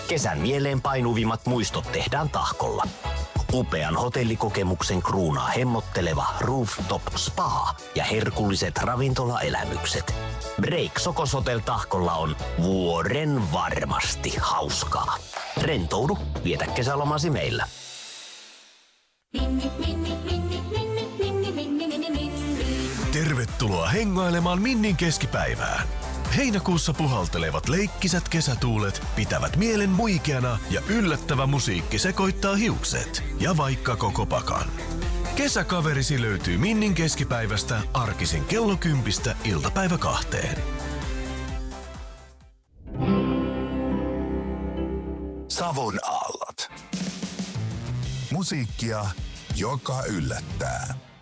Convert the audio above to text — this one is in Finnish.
Kesän mieleen painuvimmat muistot tehdään Tahkolla. Upean hotellikokemuksen kruunaa hemmotteleva Rooftop Spa ja herkulliset ravintolaelämykset. Break Sokos Hotel Tahkolla on vuoren varmasti hauskaa. Rentoudu, vietä kesälomasi meillä. Tervetuloa hengailemaan Minnin keskipäivään. Heinäkuussa puhaltelevat leikkisät kesätuulet pitävät mielen muikeana ja yllättävä musiikki sekoittaa hiukset ja vaikka koko pakan. Kesäkaverisi löytyy Minnin keskipäivästä arkisin kello 10 iltapäivä 2. Savon aallot. Musiikkia, joka yllättää.